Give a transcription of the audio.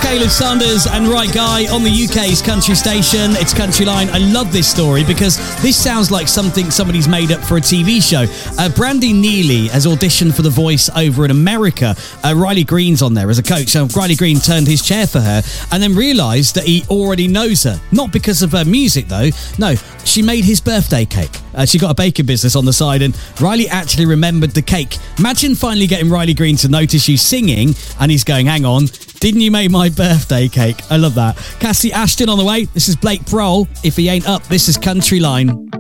Caleb Sanders and Right Guy on the UK's country station. It's Country Line. I love this story because this sounds like something somebody's made up for a TV show. Brandy Neely has auditioned for The Voice over in America. Riley Green's on there as a coach. So Riley Green turned his chair for her and then realised that he already knows her. Not because of her music, though. No, she made his birthday cake. She got a baking business on the side and Riley actually remembered the cake. Imagine finally getting Riley Green to notice you singing and he's going, hang on, didn't you make my birthday cake? I love that. Cassie Ashton on the way. This is Blake Prohl. If he ain't up, this is Country Line.